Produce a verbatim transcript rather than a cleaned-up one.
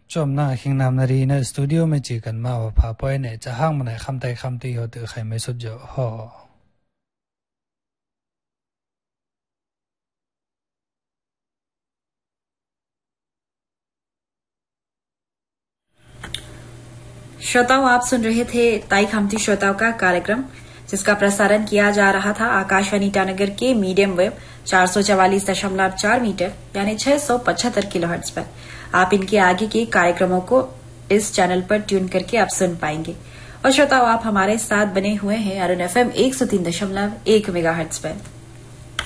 จอมหน้าคิงนามนารีในสตูดิโอไม่จีกันมาว่าพาป้อยเนี่ยจะห้างมันไหนคำไต่คำตีเขาตือใครไม่สุดเยอะฮอ श्रोताओं, आप सुन रहे थे ताई खमती श्रोताओं का कार्यक्रम, जिसका प्रसारण किया जा रहा था आकाशवाणी ईटानगर के मीडियम वेव चार सौ चवालीस दशमलव चार मीटर यानी छह सौ पचहत्तर किलोहर्ट्ज पर। आप इनके आगे के कार्यक्रमों को इस चैनल पर ट्यून करके आप सुन पाएंगे। और श्रोताओं, आप हमारे साथ बने हुए हैं अरुण एफ एम एक सौ तीन दशमलव एक मेगाहर्ट्ज पर।